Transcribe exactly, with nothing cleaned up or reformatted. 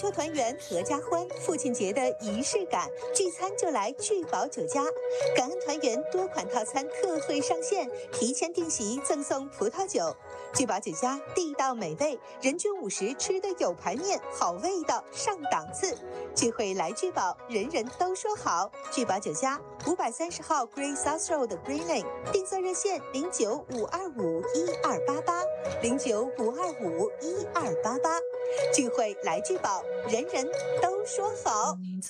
乐团圆合家欢，父亲节的仪式感，聚餐就来聚宝酒家。感恩团圆多款套餐特惠上线，提前订席赠送葡萄酒。聚宝酒家地道美味，人均五十吃的有排面，好味道上档次。聚会来聚宝，人人都说好。聚宝酒家五百三十号 Green South Road Green Lane， 订座热线零九五二五一二八八零九五二五一二八八。聚会来聚宝，人人都说好。